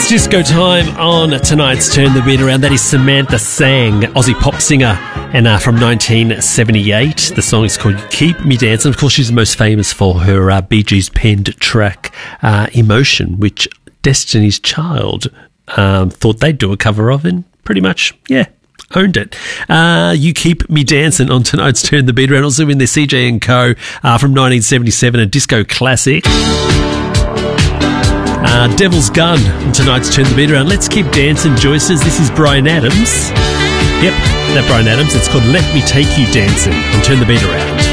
It's disco time on tonight's Turn the Beat Around. That is Samantha Sang, Aussie pop singer, and from 1978. The song is called Keep Me Dancing. Of course, she's most famous for her Bee Gees penned track, Emotion, which Destiny's Child thought they'd do a cover of, and pretty much, yeah, owned it. You Keep Me Dancing on tonight's Turn the Beat Around. Also in their CJ & Co. From 1977, a disco classic. Devil's Gun on tonight's Turn the Beat Around. Let's Keep Dancing, Joyces. This is Bryan Adams. Yep, that Bryan Adams. It's called Let Me Take You Dancing on Turn the Beat Around.